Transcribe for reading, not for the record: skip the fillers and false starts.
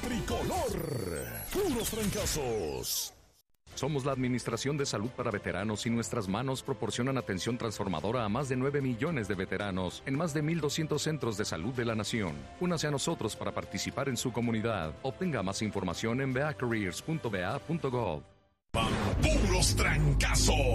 Tricolor, puros trancazos. Somos la Administración de Salud para Veteranos y nuestras manos proporcionan atención transformadora a más de 9 millones de veteranos en más de 1,200 centros de salud de la nación. Únase a nosotros para participar en su comunidad. Obtenga más información en beacareers.ba.gov. Puros trancazos.